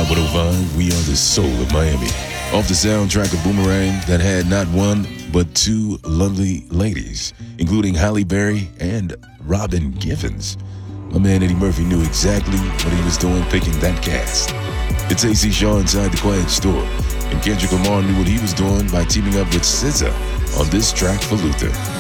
105, we are the soul of Miami. Off the soundtrack of Boomerang that had not one, but two lovely ladies, including Halle Berry and Robin Givens. My man Eddie Murphy knew exactly what he was doing picking that cast. It's AC Shaw inside the Quiet Store, and Kendrick Lamar knew what he was doing by teaming up with SZA on this track for Luther.